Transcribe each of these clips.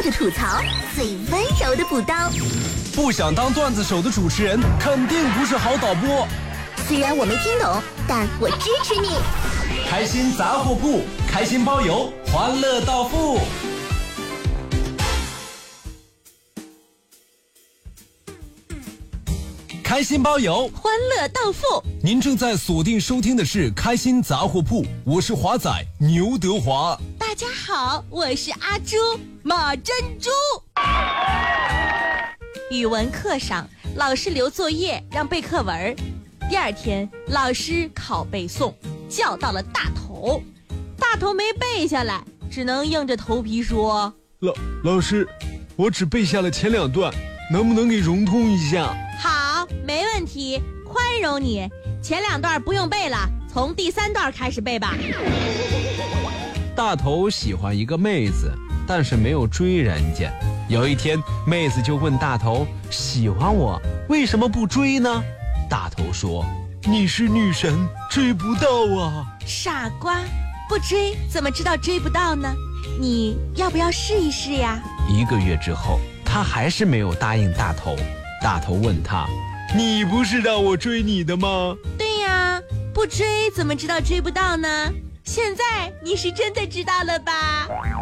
的吐槽，最温柔的补刀。 不想当段子手的主持人，肯定不是好导播。 虽然我没听懂，但我支持你。 开心杂货铺，开心包邮，欢乐到付。开心包邮， 欢乐到付。 您正在锁定收听的是开心杂货铺，我是华仔牛德华。 大家好，我是阿朱马珍珠。语文课上，老师留作业让背课文。第二天，老师考背诵，叫到了大头。大头没背下来，只能硬着头皮说： 老师，我只背下了前2段，能不能给融通一下？ 好，没问题，宽容你。前2段不用背了，从第3段开始背吧。 大头喜欢一个妹子，但是没有追人家。有一天，妹子就问大头：喜欢我，为什么不追呢？大头说：你是女神，追不到啊。 傻瓜，不追怎么知道追不到呢？你要不要试一试呀 ？1个月之后，他还是没有答应大头。大头问他：你不是让我追你的吗？ 对呀，不追怎么知道追不到呢？现在你是真的知道了吧？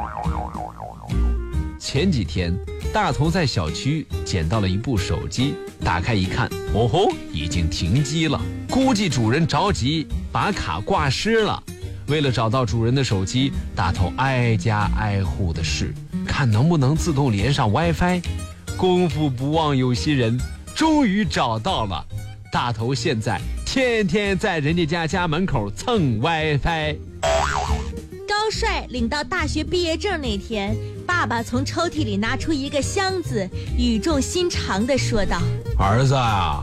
前几天，大头在小区捡到了一部手机，打开一看，哦吼，已经停机了，估计主人着急把卡挂失了。为了找到主人的手机，大头挨家挨户的试，看能不能自动连上 WiFi。功夫不忘有心人，终于找到了。大头现在天天在人家家门口蹭 WiFi。 高帅领到大学毕业证那天，爸爸从抽屉里拿出一个箱子，语重心长地说道： 儿子啊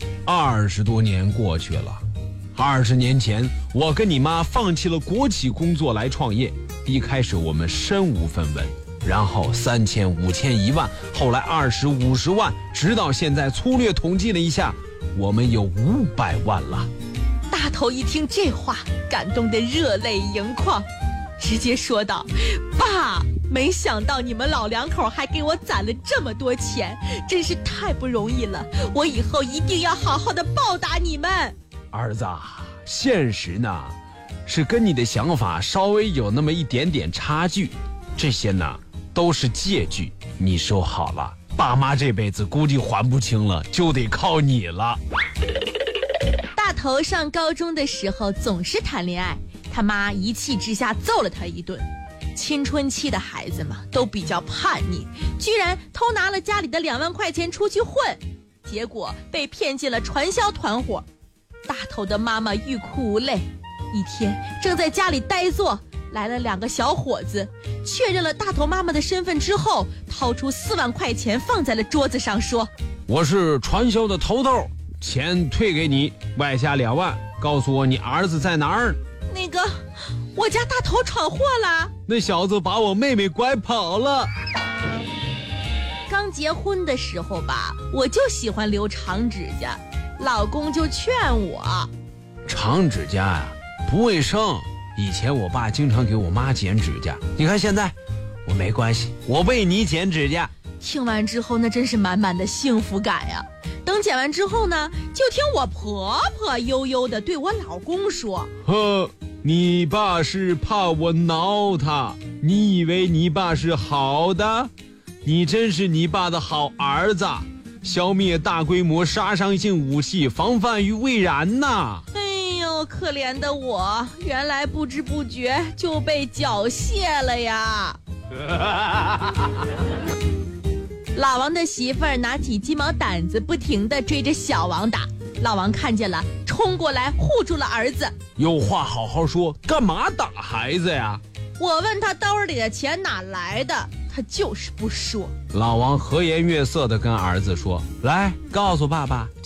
，20多年过去了，20年前我跟你妈放弃了国企工作来创业。一开始我们身无分文，然后3000、5000、1万，后来20、50万，直到现在粗略统计了一下，我们有500万了。 大头一听这话，感动得热泪盈眶，直接说道：爸，没想到你们老2口还给我攒了这么多钱，真是太不容易了，我以后一定要好好的报答你们。 儿子，现实呢是跟你的想法稍微有那么一点点差距，这些呢都是借据，你收好了，爸妈这辈子估计还不清了，就得靠你了。 大头上高中的时候总是谈恋爱，他妈一气之下揍了他一顿。青春期的孩子嘛，都比较叛逆，居然偷拿了家里的2万块钱出去混，结果被骗进了传销团伙。大头的妈妈欲哭无泪。一天正在家里呆坐，来了2个小伙子，确认了大头妈妈的身份之后，掏出4万块钱放在了桌子上，说： 我是传销的头头，钱退给你，外加2万，告诉我你儿子在哪儿。 那个，我家大头闯祸了， 那小子把我妹妹拐跑了。 刚结婚的时候吧，我就喜欢留长指甲，老公就劝我： 长指甲呀，不卫生，以前我爸经常给我妈剪指甲，你看现在我没关系，我为你剪指甲。 听完之后那真是满满的幸福感呀。等剪完之后呢，就听我婆婆悠悠地对我老公说： 你爸是怕我挠他，你以为你爸是好的？你真是你爸的好儿子，消灭大规模杀伤性武器，防范于未然呐。 哎呦，可怜的我，原来不知不觉就被缴械了呀。老王的媳妇儿拿起鸡毛掸子，不停地追着小王打。老王看见了，冲过来护住了儿子。 有话好好说，干嘛打孩子呀？ 我问他兜里的钱哪来的，他就是不说。 老王和颜悦色地跟儿子说：来，告诉爸爸，